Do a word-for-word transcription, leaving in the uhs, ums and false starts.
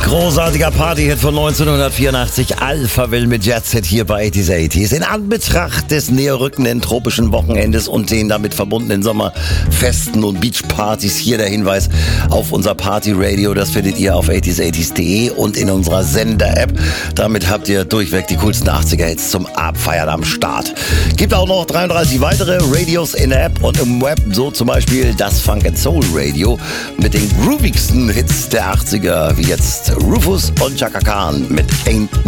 Großartiger Partyhit von neunzehnhundertvierundachtzig, Alphaville mit Jet Set hier bei achtziger achtziger. In Anbetracht des näherrückenden tropischen Wochenendes und den damit verbundenen Sommerfesten und Beachpartys hier der Hinweis auf unser Partyradio. Das findet ihr auf achtziger achtziger punkt de und in unserer Sender-App. Damit habt ihr durchweg die coolsten achtziger-Hits zum Abfeiern am Start. Gibt auch noch dreiunddreißig weitere Radios in der App und im Web, so zum Beispiel das Funk and Soul Radio mit den groovigsten Hits der achtziger, wie jetzt Rufus und Chaka Khan mit Ain't